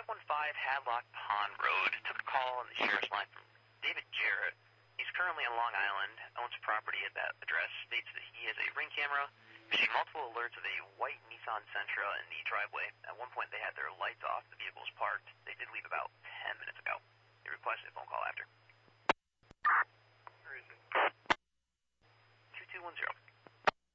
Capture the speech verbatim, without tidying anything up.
five one five Hadlock Pond Road. Took a call on the sheriff's line from David Jarrett. He's currently on Long Island, owns property at that address, states that he has a ring camera, issued multiple alerts of a white Nissan Sentra in the driveway. At one point, they had their lights off. The vehicle was parked. They did leave about ten minutes ago. He requested a phone call after.